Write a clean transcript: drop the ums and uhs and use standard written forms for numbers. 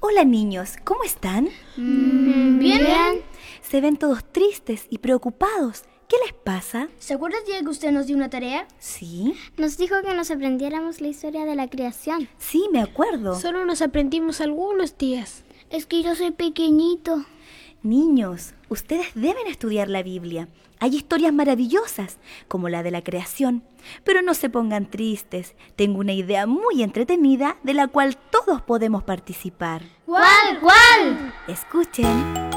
Hola niños, ¿cómo están? Bien. Se ven todos tristes y preocupados. ¿Qué les pasa? ¿Se acuerda el día que usted nos dio una tarea? ¿Sí? Nos dijo que nos aprendiéramos la historia de la creación. Sí, me acuerdo. Solo nos aprendimos algunos días. Es que yo soy pequeñito. Niños, ustedes deben estudiar la Biblia. Hay historias maravillosas, como la de la creación. Pero no se pongan tristes. Tengo una idea muy entretenida de la cual todos podemos participar. ¿Cuál? Escuchen.